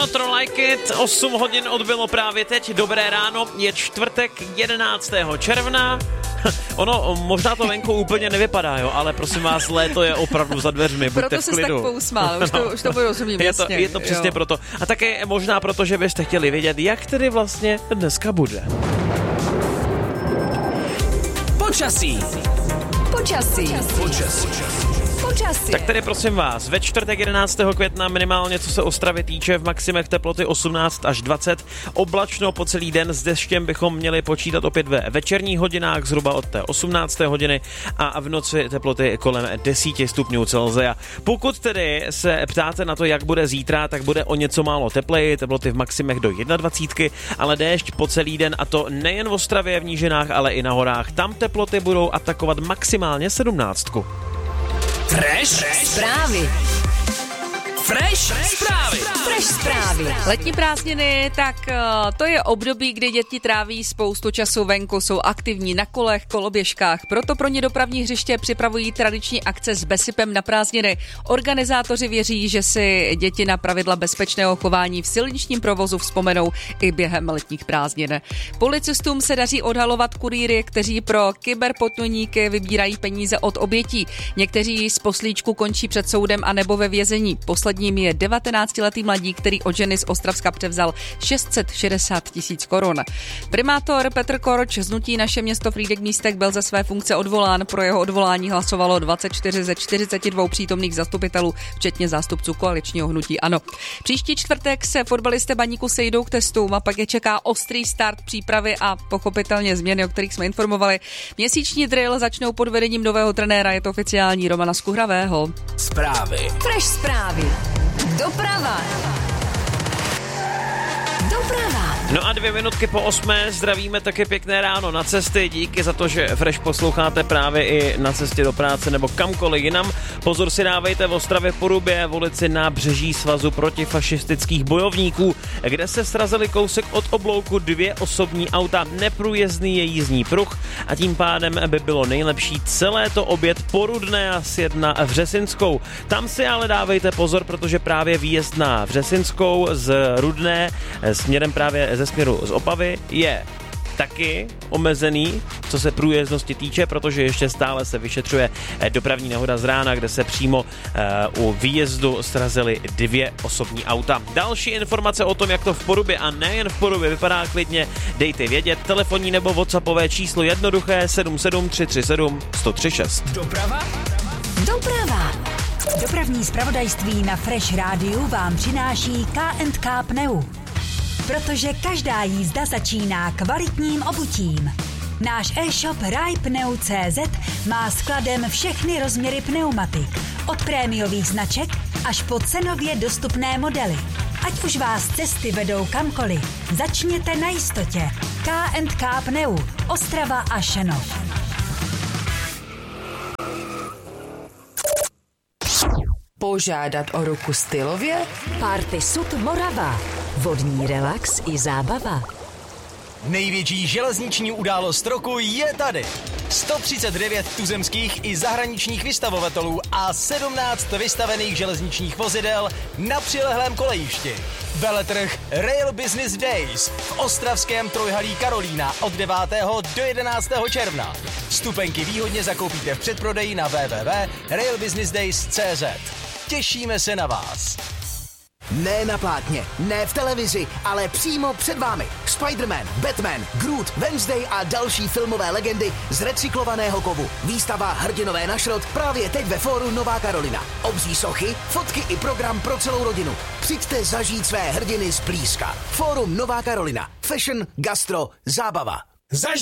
Not Like It, 8 hodin odbylo právě teď, dobré ráno, je čtvrtek 11. června. Ono, možná to venku úplně nevypadá, jo, ale prosím vás, léto je opravdu za dveřmi, buďte proto v klidu. Proto jsi tak pousmál, už to rozumím, jasně. Je to přesně proto. A také možná proto, že byste chtěli vědět, jak tedy vlastně dneska bude. Počasí. Tak tedy prosím vás, ve čtvrtek 11. května minimálně co se Ostravy týče, v maximech teploty 18 až 20. Oblačno po celý den, s deštěm bychom měli počítat opět ve večerních hodinách, zhruba od té 18. hodiny a v noci teploty kolem 10 stupňů Celsia. Pokud tedy se ptáte na to, jak bude zítra, tak bude o něco málo tepleji, teploty v maximech do 21, ale déšť po celý den, a to nejen v Ostravě, v nížinách, ale i na horách. Tam teploty budou atakovat maximálně 17. Fresh zprávy. Fresh zprávy. Letní prázdniny, tak to je období, kdy děti tráví spoustu času venku, jsou aktivní na kolech, koloběžkách, proto pro ně dopravní hřiště připravují tradiční akce s besypem na prázdniny. Organizátoři věří, že si děti na pravidla bezpečného chování v silničním provozu vzpomenou i během letních prázdnin. Policistům se daří odhalovat kurýry, kteří pro kyberpotňoníky vybírají peníze od obětí. Někteří z poslíčku končí před soudem a nebo ve vězení. Posledním je 19-letý mladík, který od ženy z Ostravska převzal 660 000 korun. Primátor Petr Korč z hnutí Naše město Frýdek Místek byl ze své funkce odvolán. Pro jeho odvolání hlasovalo 24 ze 42 přítomných zastupitelů, včetně zástupců koaličního hnutí ANO. Příští čtvrtek se fotbalisté Baníku sejdou k testům a pak je čeká ostrý start přípravy a pochopitelně změny, o kterých jsme informovali. Měsíční drill začnou pod vedením nového trenéra, je to oficiální, Romana Skuhravého. Zprávy. Fresh zprávy. Doprava. No a 2 minutky po 8 zdravíme také pěkné ráno na cesty. Díky za to, že Fresh posloucháte právě i na cestě do práce nebo kamkoliv jinam. Pozor si dávejte v Ostravě Porubě, v ulici Nábřeží Svazu protifašistických bojovníků, kde se srazili kousek od oblouku 2 osobní auta. Neprůjezdný je jízdní pruh a tím pádem by bylo nejlepší celé to objet po Rudné a sjet na Vřesinskou. Tam si ale dávejte pozor, protože právě výjezd na Vřesinskou z Rudné směrem právě ze směru z Opavy je taky omezený, co se průjezdnosti týče, protože ještě stále se vyšetřuje dopravní nehoda z rána, kde se přímo u výjezdu srazily 2 osobní auta. Další informace o tom, jak to v Porubě a nejen v Porubě vypadá, klidně dejte vědět. Telefonní nebo WhatsAppové číslo jednoduché 77 337 136. Doprava. Dopravní zpravodajství na Fresh Rádiu vám přináší K&K Pneu. Protože každá jízda začíná kvalitním obutím. Náš e-shop rajpneu.cz má skladem všechny rozměry pneumatik. Od prémiových značek až po cenově dostupné modely. Ať už vás cesty vedou kamkoliv, začněte na jistotě. K&K Pneu, Ostrava a Šenov. Požádat o ruku stylově? Party Sud Morava. Vodní relax i zábava. Největší železniční událost roku je tady. 139 tuzemských i zahraničních vystavovatelů a 17 vystavených železničních vozidel na přilehlém kolejišti. Veletrh Rail Business Days v ostravském trojhalí Karolína od 9. do 11. června. Vstupenky výhodně zakoupíte v předprodeji na www.railbusinessdays.cz. Těšíme se na vás. Ne na plátně, ne v televizi, ale přímo před vámi. Spider-Man, Batman, Groot, Wednesday a další filmové legendy z recyklovaného kovu. Výstava Hrdinové na šrot právě teď ve fóru Nová Karolina. Obří sochy, fotky i program pro celou rodinu. Přijďte zažít své hrdiny zblízka. Fórum Nová Karolina. Fashion, gastro, zábava.